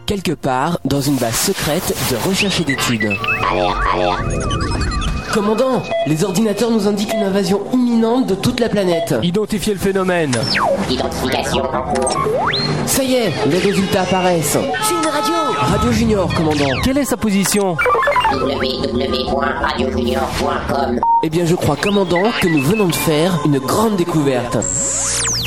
quelque part dans une base secrète de recherche et d'études. Commandant, les ordinateurs nous indiquent une invasion imminente de toute la planète. Identifiez le phénomène. Identification en cours. Ça y est, les résultats apparaissent. C'est une radio. Radio Junior, commandant. Quelle est sa position? www.radiojunior.com. Eh bien, je crois, commandant, que nous venons de faire une grande découverte.